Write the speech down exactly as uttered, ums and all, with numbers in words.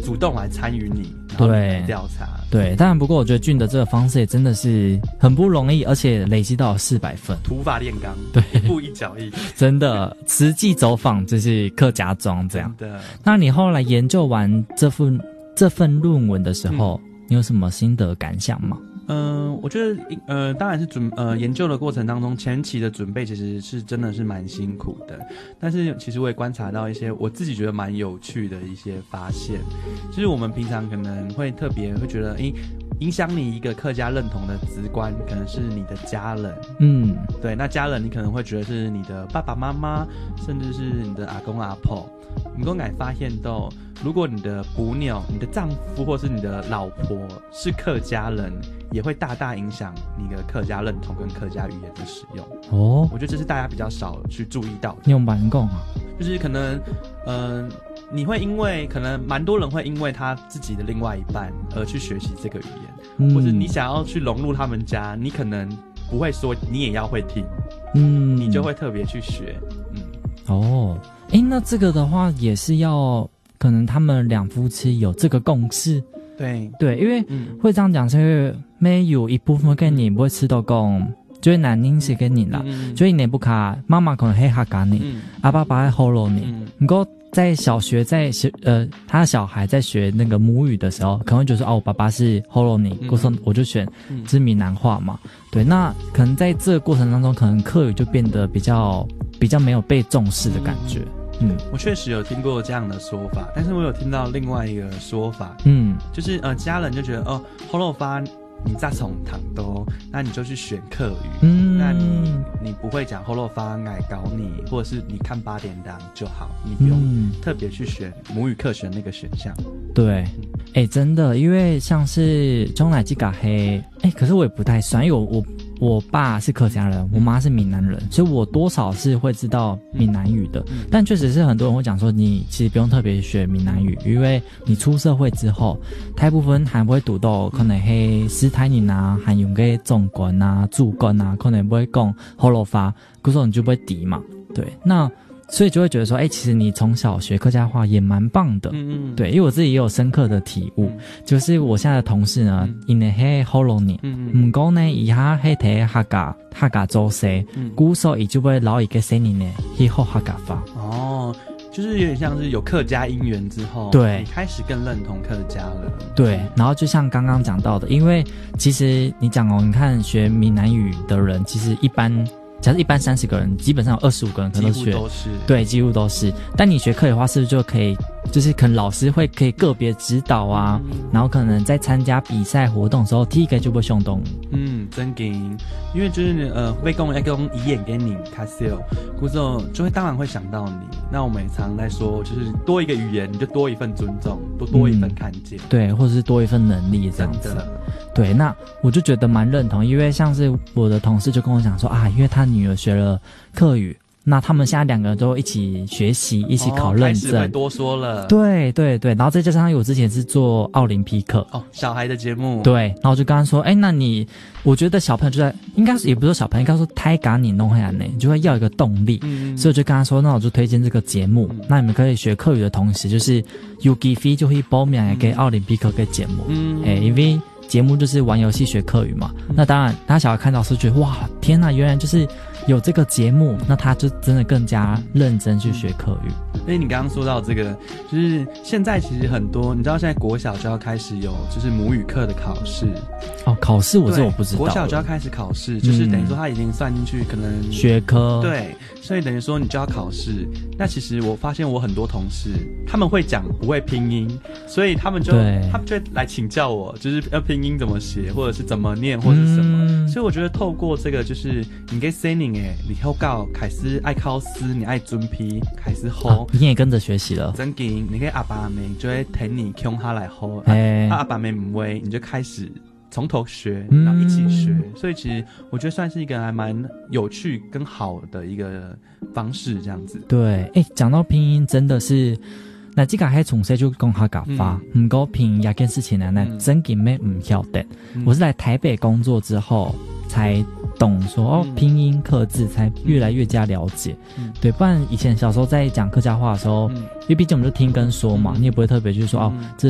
主动来参与你， 对调查。 对，当然不过我觉得俊的这个方式也真的是很不容易，而且累积到四百分， 土法炼钢， 对， 一步一脚印， 真的实际走访就是客家庄这样的。 那你后来研究完这份这份论文的时候、嗯、你有什么心得感想吗？ 嗯、呃，我觉得呃，当然是准呃研究的过程当中，前期的准备其实是真的是蛮辛苦的，但是其实我也观察到一些我自己觉得蛮有趣的一些发现，就是我们平常可能会特别会觉得，诶，影响你一个客家认同的直观，可能是你的家人，嗯，对，那家人你可能会觉得是你的爸爸妈妈，甚至是你的阿公阿婆。你公敢发现到，如果你的母鸟、你的丈夫或是你的老婆是客家人，也会大大影响你的客家认同跟客家语言的使用。哦，我觉得这是大家比较少去注意到的。 你有蛮讲啊， 就是可能，嗯、呃，你会因为可能蛮多人会因为他自己的另外一半而去学习这个语言，嗯、或者你想要去融入他们家，你可能不会说你也要会听，嗯，你就会特别去学，嗯， 哦。诶，那这个的话也是要可能他们两夫妻有这个共识， 对对，因为会这样讲是因为没有一部分跟你不会吃到共，就是男人是跟你啦，嗯、所以你不卡妈妈可能会哈嘎你，嗯、阿爸爸会 follow 你，不过、嗯、在小学在学呃他的小孩在学那个母语的时候，可能会觉得说哦，我爸爸是 follow 你，过程、嗯、我就选是闽南话嘛，对，那可能在这个过程当中，可能客语就变得比较比较没有被重视的感觉。嗯嗯，我确实有听过这样的说法，但是我有听到另外一个说法，嗯，就是呃，家人就觉得哦，喉咙发你在从糖多，那你就去选客语，嗯，那你你不会讲喉咙发矮搞你，或者是你看八点档就好，你不用特别去选母语课选那个选项。 对，哎、嗯欸，真的，因为像是中奶鸡嘎黑，哎、欸，可是我也不太算，因为我我。我爸是客家人，我妈是闽南人，所以我多少是会知道闽南语的。嗯、但确实是很多人会讲说，你其实不用特别学闽南语，因为你出社会之后，大部分还不会读到可能係斯泰尼啊，還用嘅中文啊、主觀啊，可能不會講喉嚨發，嗰時候你就不會敵嘛。對，那所以就會覺得說，哎、欸，其實你從小學客家話也蠻棒的。嗯嗯。對，因為我自己也有深刻的體悟，嗯、就是我現在的同事呢，因為係喉嚨年，唔講呢，以下係睇客家客家做事，古時候伊就會老一個聲音呢，去學客家話。 哦，就是有點像是有客家姻緣之後， 對， 你開始更認同客家了。 對，然後就像剛剛講到的，因為其實你講哦，你看學閩南語的人，其實一般。假設一般三十個人，基本上有二十五個人可能都學， 幾乎都是， 對，幾乎都是。但你學客語的話，是不是就可以，就是可能老師會可以個別指導啊，嗯、然後可能在參加比賽活動的時候，第一個就會凶動物。 嗯，真嘅，因為就是呃，被公要公遺演給你，卡西歐，故之後就會當然會想到你。那我們也常在說，就是多一個語言，你就多一份尊重，多多一份看見、嗯， 對，或者是多一份能力這樣子。對，那我就覺得蠻認同，因為像是我的同事就跟我講說啊，因為他女兒學了客語，那他們現在兩個人都一起學習，一起考認證，哦、開始會多說了。 對對對，然後再加上我之前是做奧林匹克哦，小孩的節目。 對，然後我就跟他說，哎，那你我覺得小朋友就在，應該是也不是說小朋友，應該說胎嘎你弄回來呢，你就會要一個動力。嗯，所以我就跟他說，那我就推薦這個節目，嗯、那你們可以學客語的同時，就是有機會就會報名給奧林匹克嘅節目。嗯，哎，因為節目就是玩遊戲學客語嘛，嗯、那當然他小孩看到是覺得哇，天哪，原來就是有這個節目，那他就真的更加認真去學客語。 所以你剛剛說到這個，就是現在其實很多，你知道現在國小就要開始有就是母語課的考試哦，考試我這我不知道， 國小就要開始考試，就是等於說他已經算進去可能學科， 對，所以等於說你就要考試。那其實我發現我很多同事他們會講不會拼音，所以他們就他們就會來請教我，就是要拼音怎麼寫，或者是怎麼念，或者是什麼。嗯、所以我覺得透過這個就是你給 saying 誒，你後告開始愛考試，你愛準備開始學。啊你也跟着學習了， 真勁！你跟阿爸阿妹就會聽你用他來學，欸啊、阿爸阿妹唔會，你就開始從頭學，然後一起學。嗯、所以其實我覺得算是一個還蠻有趣跟好的一個方式，這樣子。 對，哎、欸，講到拼音真的是，那這個還從細就講客家話，唔過拼音這件事情呢，那真嘅咩唔曉得。嗯、我是來台北工作之後才懂說哦，拼音刻字才越來越加了解，嗯、對，不然以前小時候在講客家話的時候，嗯、因為畢竟我們就聽跟說嘛，嗯、你也不會特別去說哦，這